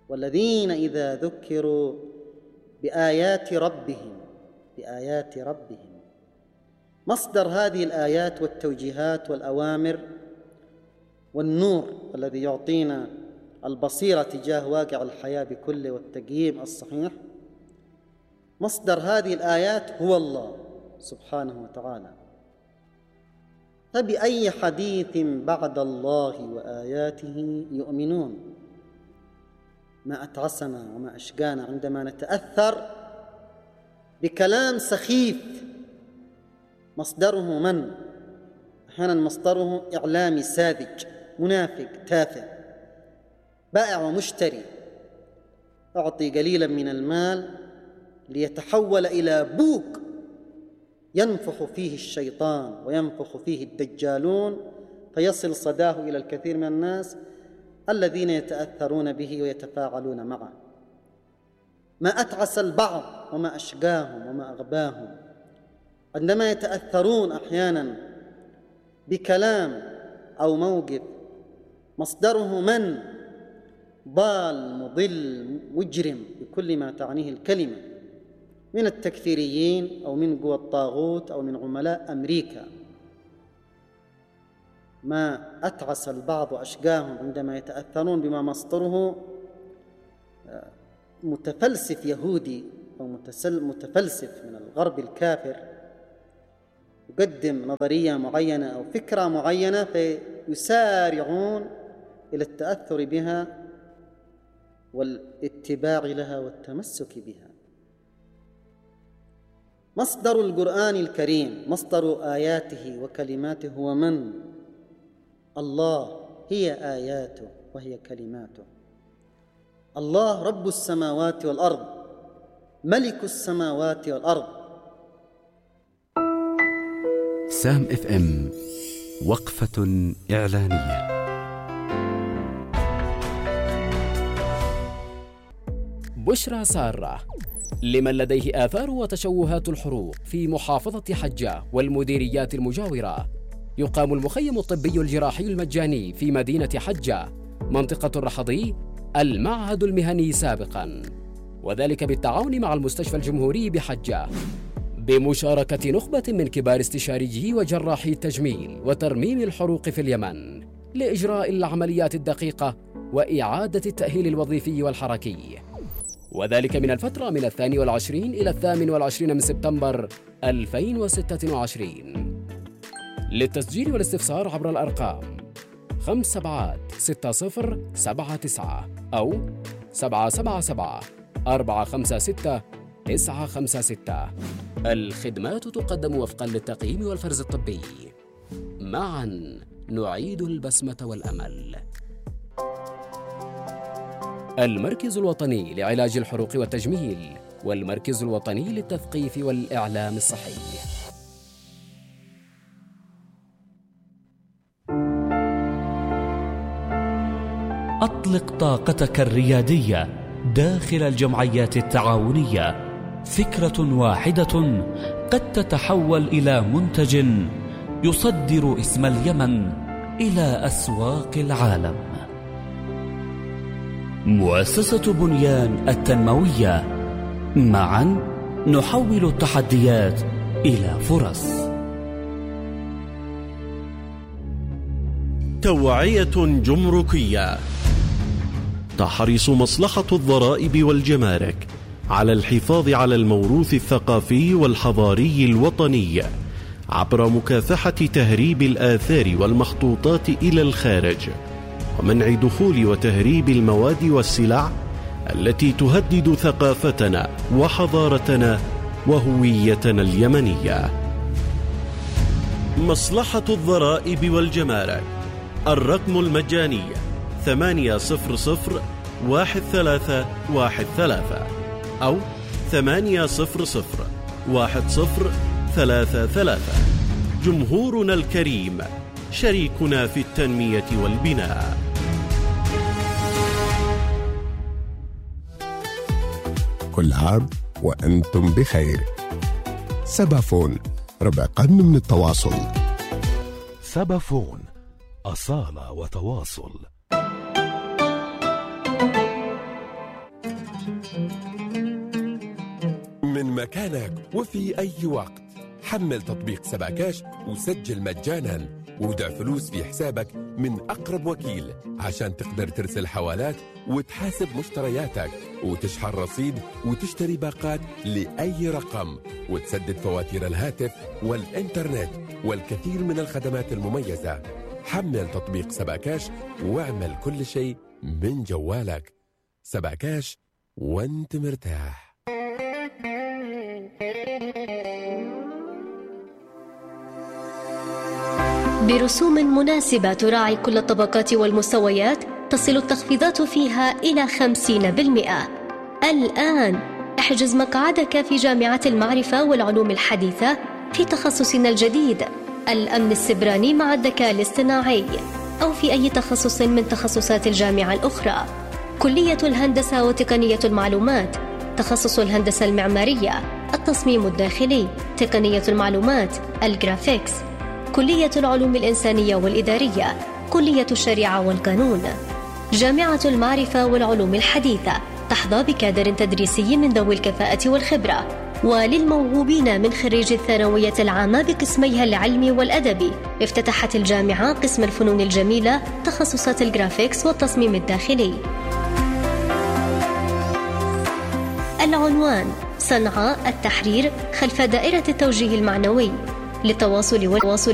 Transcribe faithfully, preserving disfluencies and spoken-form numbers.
والذين إذا ذكروا بآيات ربهم بآيات ربهم مصدر هذه الآيات والتوجيهات والأوامر والنور الذي يعطينا البصيرة تجاه واقع الحياة بكله والتقييم الصحيح، مصدر هذه الآيات هو الله سبحانه وتعالى. فبأي حديث بعد الله وآياته يؤمنون؟ ما أتعسنا وما أشقانا عندما نتأثر بكلام سخيف مصدره من؟ أحيانا مصدره إعلامي ساذج منافق تافه، بائع ومشتري، أعطي قليلا من المال ليتحول إلى بوق ينفخ فيه الشيطان وينفخ فيه الدجالون، فيصل صداه إلى الكثير من الناس الذين يتأثرون به ويتفاعلون معه. ما أتعس البعض وما أشقاهم وما أغباهم عندما يتأثرون أحيانا بكلام أو موقف مصدره من؟ ضال مضل مجرم بكل ما تعنيه الكلمة، من التكفيريين أو من قوى الطاغوت أو من عملاء أمريكا. ما أتعس البعض وأشقاهم عندما يتأثرون بما مصدره متفلسف يهودي أو متفلسف من الغرب الكافر يقدم نظرية معينة أو فكرة معينة فيسارعون إلى التأثر بها والاتباع لها والتمسك بها. مصدر القرآن الكريم، مصدر آياته وكلماته هو من؟ الله، هي آياته وهي كلماته. الله رب السماوات والأرض، ملك السماوات والأرض. سام اف ام، وقفة إعلانية. بشرى سارة لمن لديه آثار وتشوهات الحروق في محافظة حجة والمديريات المجاورة. يقام المخيم الطبي الجراحي المجاني في مدينة حجة منطقة الرحضي المعهد المهني سابقا، وذلك بالتعاون مع المستشفى الجمهوري بحجة بمشاركة نخبة من كبار استشاريي وجراحي التجميل وترميم الحروق في اليمن لإجراء العمليات الدقيقة وإعادة التأهيل الوظيفي والحركي، وذلك من الفترة من الثاني والعشرين إلى الثامن والعشرين من سبتمبر ألفين وستة وعشرين. للتسجيل والاستفسار عبر الأرقام خمس سبعات ستة صفر سبعة تسعة أو سبعة سبعة سبعة أربعة خمسة ستة تسعة خمسة ستة. الخدمات تقدم وفقا للتقييم والفرز الطبي. معا نعيد البسمة والأمل. المركز الوطني لعلاج الحروق والتجميل والمركز الوطني للتثقيف والإعلام الصحي. أطلق طاقتك الريادية داخل الجمعيات التعاونية. فكرة واحدة قد تتحول إلى منتج يصدر اسم اليمن إلى أسواق العالم. مؤسسة بنيان التنموية، معا نحول التحديات إلى فرص. توعية جمركية. تحرص مصلحة الضرائب والجمارك على الحفاظ على الموروث الثقافي والحضاري الوطني عبر مكافحة تهريب الآثار والمخطوطات إلى الخارج، ومنع دخول وتهريب المواد والسلع التي تهدد ثقافتنا وحضارتنا وهويتنا اليمنية. مصلحة الضرائب والجمارك، الرقم المجاني ثمانية صفر صفر واحد ثلاثة واحد ثلاثة أو ثمانية صفر صفر واحد صفر ثلاثة ثلاثة. جمهورنا الكريم شريكنا في التنمية والبناء. كل عام وأنتم بخير. سبافون، ربع قرن من التواصل. سبافون، أصالة وتواصل. مكانك وفي أي وقت. حمل تطبيق سباكاش وسجل مجانا، وودع فلوس في حسابك من أقرب وكيل عشان تقدر ترسل حوالات وتحاسب مشترياتك وتشحن رصيد وتشتري باقات لأي رقم وتسدد فواتير الهاتف والإنترنت والكثير من الخدمات المميزة. حمل تطبيق سباكاش واعمل كل شيء من جوالك. سباكاش وانت مرتاح. برسوم مناسبة تراعي كل الطبقات والمستويات، تصل التخفيضات فيها إلى خمسين بالمئة. الآن احجز مقعدك في جامعة المعرفة والعلوم الحديثة في تخصصنا الجديد الأمن السبراني مع الذكاء الاصطناعي، أو في أي تخصص من تخصصات الجامعة الأخرى. كلية الهندسة وتقنية المعلومات، تخصص الهندسة المعمارية، التصميم الداخلي، تقنية المعلومات، الجرافيكس، كلية العلوم الإنسانية والإدارية، كلية الشريعة والقانون. جامعة المعرفة والعلوم الحديثة تحظى بكادر تدريسي من ذوي الكفاءة والخبرة. وللموهوبين من خريج الثانوية العامة بقسميها العلمي والأدبي، افتتحت الجامعة قسم الفنون الجميلة، تخصصات الجرافيكس والتصميم الداخلي. العنوان: صنعاء التحرير، خلف دائرة التوجيه المعنوي. للتواصل والتواصل